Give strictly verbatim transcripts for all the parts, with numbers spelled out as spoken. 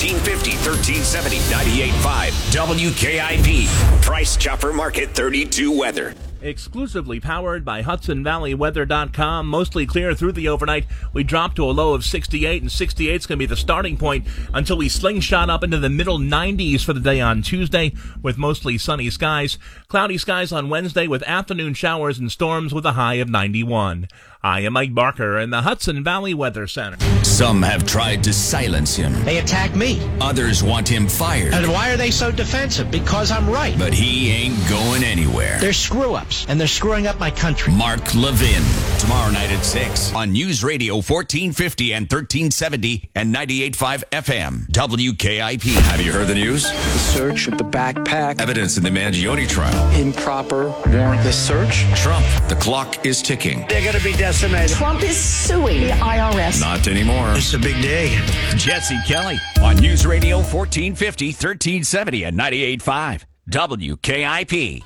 fourteen fifty, thirteen seventy, ninety-eight point five W K I P. Price Chopper Market thirty-two weather. Exclusively powered by Hudson Valley Weather dot com. Mostly clear through the overnight. We dropped to a low of sixty-eight, and sixty-eight is going to be the starting point until we slingshot up into the middle nineties for the day on Tuesday with mostly sunny skies. Cloudy skies on Wednesday with afternoon showers and storms with a high of ninety-one. I am Mike Barker in the Hudson Valley Weather Center. Some have tried to silence him. They attack me. Others want him fired. And why are they so defensive? Because I'm right. But he ain't going anywhere. They're screw-ups, and they're screwing up my country. Mark Levin, tomorrow night at six on News Radio fourteen fifty and thirteen seventy and ninety-eight point five F M. W K I P. Have you heard the news? The search of the backpack. Evidence in the Mangione trial. Improper warrantless search. Trump, the clock is ticking. They're going to be decimated. Trump is suing the I R S. Not anymore. It's a big day. Jesse Kelly on News Radio fourteen fifty, thirteen seventy and ninety-eight point five W K I P.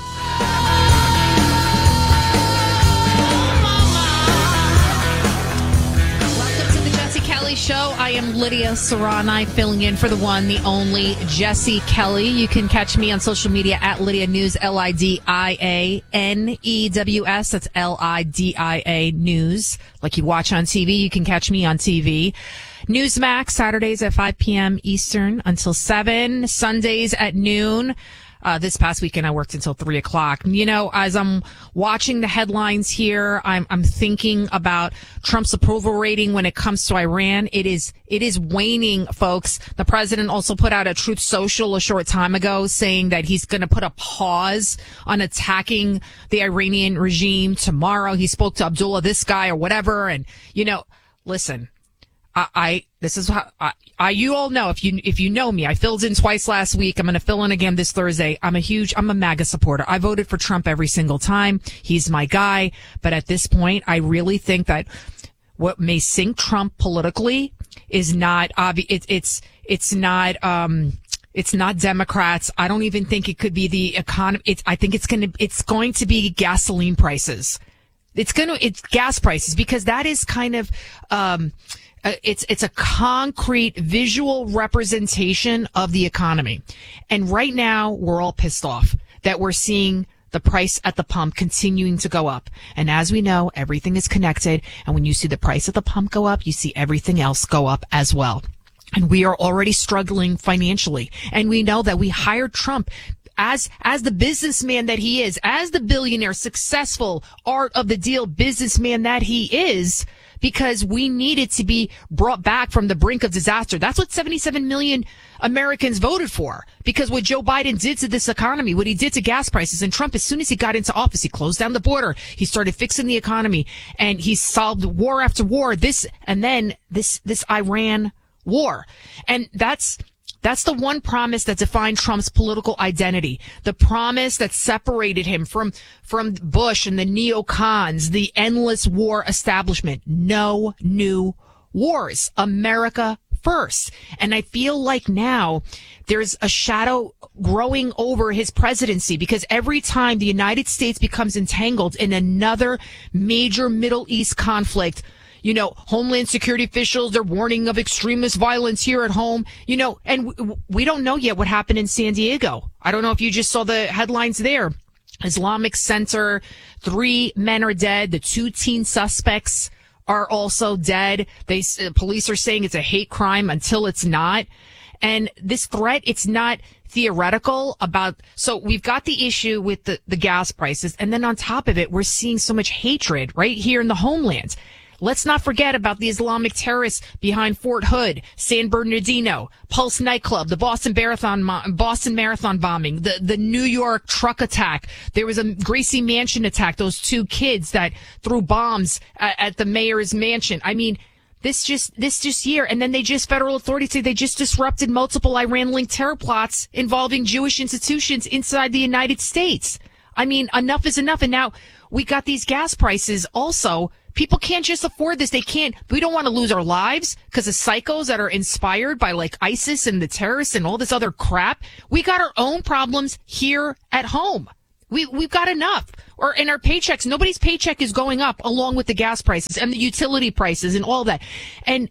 Welcome to the Jesse Kelly Show. I am Lydia Serrani, filling in for the one, the only Jesse Kelly. You can catch me on social media at Lydia News, L I D I A N E W S. That's L I D I A News. Like you watch on T V, you can catch me on T V. Newsmax, Saturdays at five p.m. Eastern until seven. Sundays at noon. Uh, this past weekend, I worked until three o'clock. You know, as I'm watching the headlines here, I'm, I'm thinking about Trump's approval rating when it comes to Iran. It is, it is waning, folks. The president also put out a Truth Social a short time ago saying that he's going to put a pause on attacking the Iranian regime tomorrow. He spoke to Abdullah, this guy or whatever. And, you know, listen. I, I, this is how, I, I, you all know, if you, if you know me, I filled in twice last week. I'm going to fill in again this Thursday. I'm a huge, I'm a MAGA supporter. I voted for Trump every single time. He's my guy. But at this point, I really think that what may sink Trump politically is not obvious. It, it's, it's not, um, it's not Democrats. I don't even think it could be the economy. It's, I think it's going to, it's going to be gasoline prices. It's going to, it's gas prices because that is kind of, um, Uh, it's it's a concrete visual representation of the economy. And right now, we're all pissed off that we're seeing the price at the pump continuing to go up. And as we know, everything is connected. And when you see the price at the pump go up, you see everything else go up as well. And we are already struggling financially. And we know that we hired Trump as as the businessman that he is, as the billionaire, successful, art of the deal businessman that he is, because we needed to be brought back from the brink of disaster. That's what seventy-seven million Americans voted for, because what Joe Biden did to this economy, what he did to gas prices, and Trump, as soon as he got into office, he closed down the border, he started fixing the economy, and he solved war after war, this, and then this, this Iran war. And that's, That's the one promise that defined Trump's political identity. The promise that separated him from, from Bush and the neocons, the endless war establishment. No new wars. America first. And I feel like now there's a shadow growing over his presidency, because every time the United States becomes entangled in another major Middle East conflict, you know, Homeland Security officials are warning of extremist violence here at home, you know, and w- we don't know yet what happened in San Diego. I don't know if you just saw the headlines there. Islamic Center, three men are dead. The two teen suspects are also dead. They, uh, police are saying it's a hate crime until it's not. And this threat, it's not theoretical about, so we've got the issue with the, the gas prices. And then on top of it, we're seeing so much hatred right here in the homeland. Let's not forget about the Islamic terrorists behind Fort Hood, San Bernardino, Pulse nightclub, the Boston Marathon, Boston Marathon bombing, the, the New York truck attack. There was a Gracie Mansion attack, those two kids that threw bombs at, at the mayor's mansion. I mean, this just, this just year. And then they just, federal authorities say they just disrupted multiple Iran-linked terror plots involving Jewish institutions inside the United States. I mean, enough is enough. And now we got these gas prices also. People can't just afford this. They can't. We don't want to lose our lives because of psychos that are inspired by like ISIS and the terrorists and all this other crap. We got our own problems here at home. We, we've got enough. Or in our paychecks, nobody's paycheck is going up along with the gas prices and the utility prices and all that. And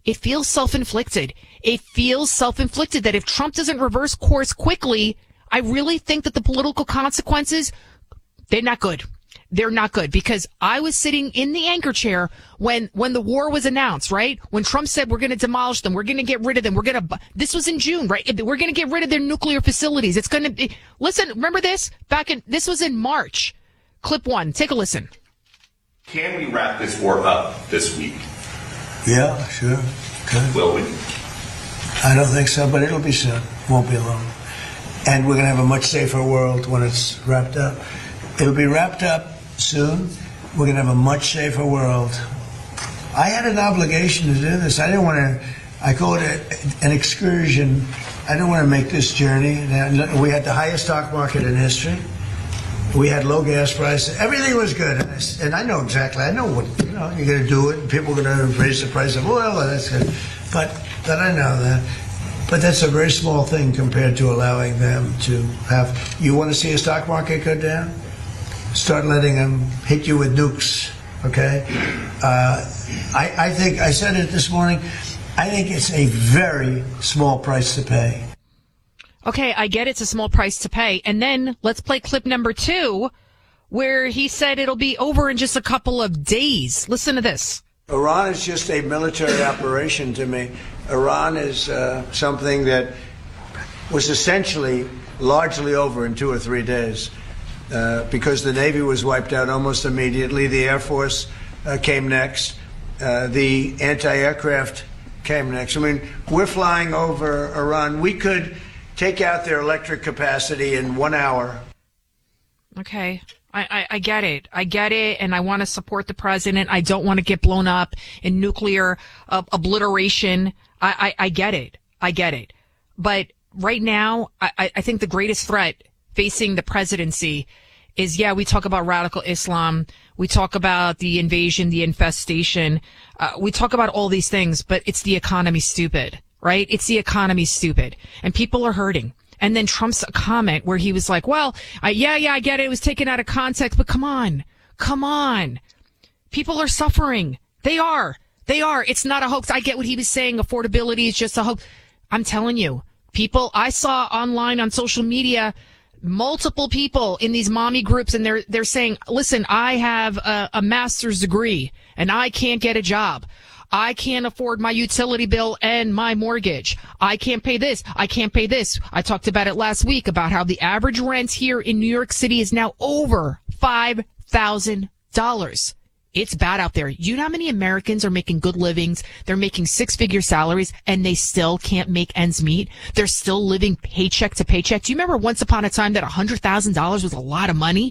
it feels self-inflicted. It feels self-inflicted that if Trump doesn't reverse course quickly, I really think that the political consequences, they're not good. They're not good, because I was sitting in the anchor chair when, when the war was announced, right? When Trump said we're going to demolish them, we're going to get rid of them, we're going to, this was in June, right? We're going to get rid of their nuclear facilities. It's going to be, listen, remember this? Back in, this was in March. Clip one, take a listen. Can we wrap this war up this week? Yeah, sure. Good. Will we? I don't think so, but it'll be soon. Won't be long. And we're going to have a much safer world when it's wrapped up. It'll be wrapped up soon. We're going to have a much safer world. I had an obligation to do this. I didn't want to, I call it a, an excursion. I didn't want to make this journey. We had the highest stock market in history. We had low gas prices. Everything was good. And I, and I know exactly, I know what, you know, you're going to do it, and people are going to raise the price of oil, and that's good. But, but I know that. But that's a very small thing compared to allowing them to have, you want to see a stock market go down? Start letting them hit you with nukes, okay? Uh, I, I think, I said it this morning, I think it's a very small price to pay. Okay, I get it's a small price to pay. And then let's play clip number two, where he said it'll be over in just a couple of days. Listen to this. Iran is just a military operation to me. Iran is uh, something that was essentially largely over in two or three days. Uh, because the Navy was wiped out almost immediately. The Air Force uh, came next. Uh, the anti-aircraft came next. I mean, we're flying over Iran. We could take out their electric capacity in one hour. Okay. I, I, I get it. I get it, and I want to support the president. I don't want to get blown up in nuclear uh, obliteration. I, I, I get it. I get it. But right now, I, I think the greatest threat facing the presidency is, yeah, we talk about radical Islam. We talk about the invasion, the infestation. Uh, we talk about all these things, but it's the economy, stupid, right? It's the economy, stupid. And people are hurting. And then Trump's comment where he was like, well, uh, yeah, yeah, I get it. It was taken out of context, but come on, come on. People are suffering. They are. They are. It's not a hoax. I get what he was saying. Affordability is just a hoax. I'm telling you, people, I saw online on social media, multiple people in these mommy groups, and they're they're saying, listen, I have a, a master's degree and I can't get a job. I can't afford my utility bill and my mortgage. I can't pay this. I can't pay this. I talked about it last week about how the average rent here in New York City is now over five thousand dollars. It's bad out there. You know how many Americans are making good livings? They're making six-figure salaries, and they still can't make ends meet. They're still living paycheck to paycheck. Do you remember once upon a time that one hundred thousand dollars was a lot of money?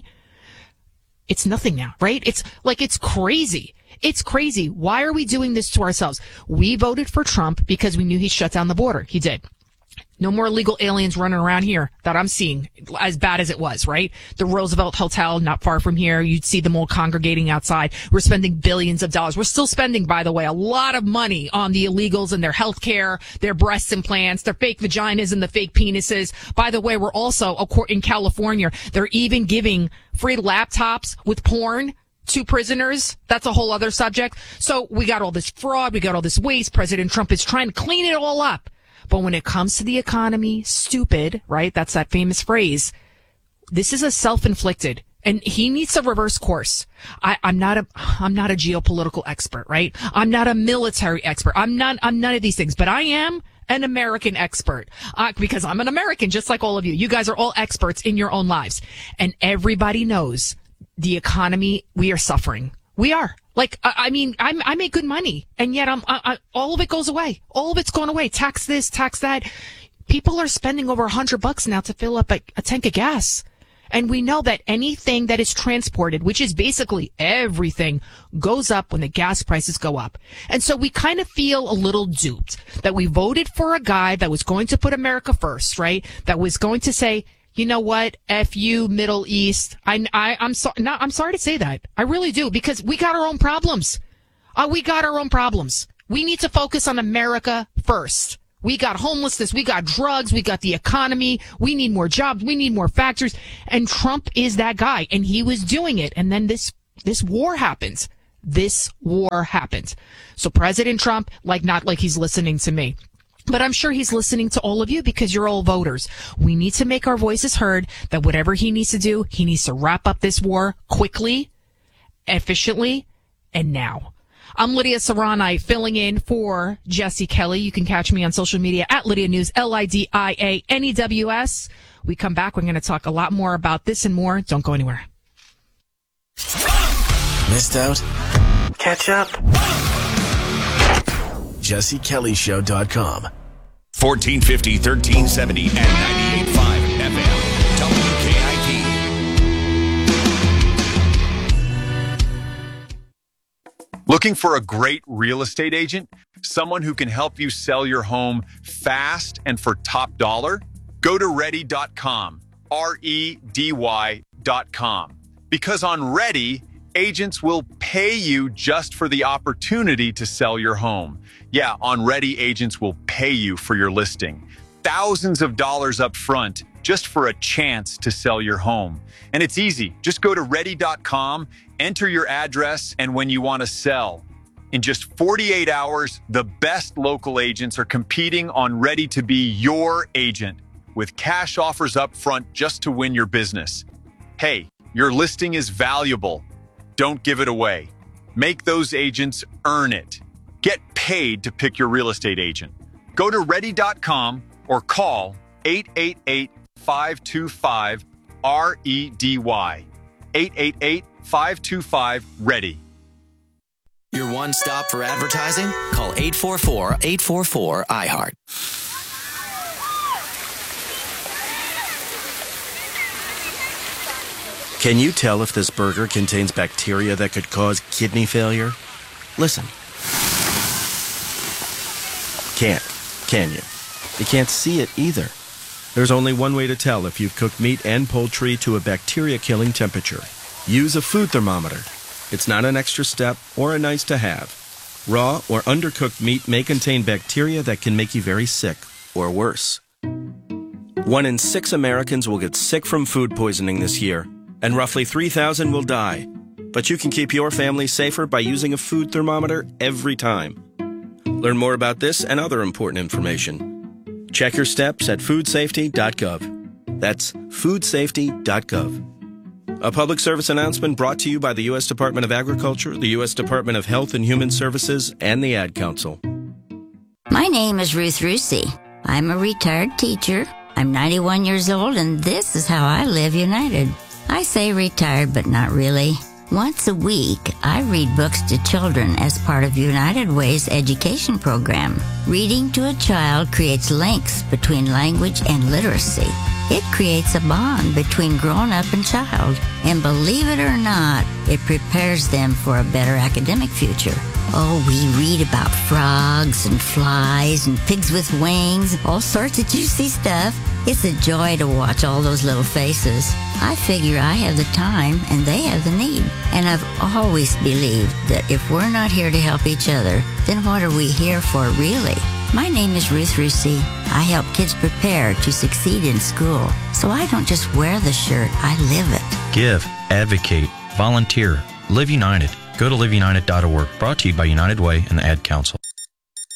It's nothing now, right? It's like, it's crazy. It's crazy. Why are we doing this to ourselves? We voted for Trump because we knew he shut down the border. He did. No more illegal aliens running around here that I'm seeing, as bad as it was, right? The Roosevelt Hotel, not far from here. You'd see them all congregating outside. We're spending billions of dollars. We're still spending, by the way, a lot of money on the illegals and their health care, their breast implants, their fake vaginas and the fake penises. By the way, we're also, in California, they're even giving free laptops with porn to prisoners. That's a whole other subject. So we got all this fraud. We got all this waste. President Trump is trying to clean it all up. But when it comes to the economy, stupid, right? That's that famous phrase. This is a self-inflicted, and he needs to reverse course. I, I'm not a, I'm not a geopolitical expert, right? I'm not a military expert. I'm not, I'm none of these things, but I am an American expert, uh, because I'm an American, just like all of you. You guys are all experts in your own lives, and everybody knows the economy. We are suffering. We are. Like, I mean, I'm, I make good money, and yet I'm, I, I, all of it goes away. All of it's going away. Tax this, tax that. People are spending over a hundred bucks now to fill up a, a tank of gas. And we know that anything that is transported, which is basically everything, goes up when the gas prices go up. And so we kind of feel a little duped that we voted for a guy that was going to put America first, right? That was going to say, you know what? F you, Middle East. I, I, I'm sorry. No, I'm sorry to say that. I really do, because we got our own problems. Uh, we got our own problems. We need to focus on America first. We got homelessness. We got drugs. We got the economy. We need more jobs. We need more factories. And Trump is that guy, and he was doing it. And then this, this war happens. this war happened. So President Trump, like not like he's listening to me, but I'm sure he's listening to all of you because you're all voters. We need to make our voices heard that whatever he needs to do, he needs to wrap up this war quickly, efficiently, and now. I'm Lydia Serrani, filling in for Jesse Kelly. You can catch me on social media at Lydia News, L I D I A N E W S. We come back, we're going to talk a lot more about this and more. Don't go anywhere. Missed out? Catch up. Jesse Kelly Show dot com. fourteen fifty, thirteen seventy, and ninety-eight point five F M. W K I P. Looking for a great real estate agent? Someone who can help you sell your home fast and for top dollar? Go to ready dot com, R E D Y dot com. Because on Ready, agents will pay you just for the opportunity to sell your home. Yeah, on Ready, agents will pay you for your listing. Thousands of dollars up front just for a chance to sell your home. And it's easy. Just go to ready dot com, enter your address, and when you want to sell. In just forty-eight hours, the best local agents are competing on Ready to be your agent with cash offers up front just to win your business. Hey, your listing is valuable. Don't give it away. Make those agents earn it. Get paid to pick your real estate agent. Go to ready dot com or call eight eight eight, five two five, R E D Y. eight eight eight, five two five, READY. Your one stop for advertising? Call eight four four, eight four four, I heart. Can you tell if this burger contains bacteria that could cause kidney failure? Listen. Can't, can you? You can't see it either. There's only one way to tell if you've cooked meat and poultry to a bacteria-killing temperature. Use a food thermometer. It's not an extra step or a nice to have. Raw or undercooked meat may contain bacteria that can make you very sick, or worse. One in six Americans will get sick from food poisoning this year, and roughly three thousand will die. But you can keep your family safer by using a food thermometer every time. Learn more about this and other important information. Check your steps at food safety dot gov. That's food safety dot gov. A public service announcement brought to you by the U S Department of Agriculture, the U S Department of Health and Human Services, and the Ad Council. My name is Ruth Rusey. I'm a retired teacher. I'm ninety-one years old, and this is how I live United. I say retired, but not really. Once a week, I read books to children as part of United Way's education program. Reading to a child creates links between language and literacy. It creates a bond between grown-up and child. And believe it or not, it prepares them for a better academic future. Oh, we read about frogs and flies and pigs with wings, all sorts of juicy stuff. It's a joy to watch all those little faces. I figure I have the time and they have the need. And I've always believed that if we're not here to help each other, then what are we here for really? My name is Ruth Rusey. I help kids prepare to succeed in school. So I don't just wear the shirt, I live it. Give, advocate, volunteer, Live United. Go to live united dot org. Brought to you by United Way and the Ad Council.